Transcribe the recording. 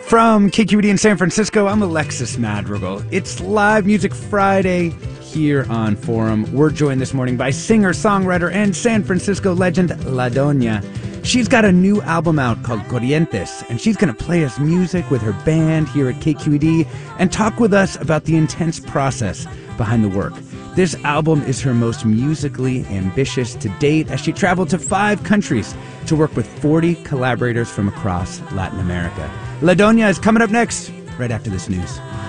From KQED in San Francisco, I'm Alexis Madrigal. It's Live Music Friday here on Forum. We're joined this morning by singer, songwriter, and San Francisco legend La Doña. She's got a new album out called Corrientes, and she's going to play us music with her band here at KQED and talk with us about the intense process behind the work. This album is her most musically ambitious to date, as she traveled to 5 countries to work with 40 collaborators from across Latin America. La Doña is coming up next, right after this news.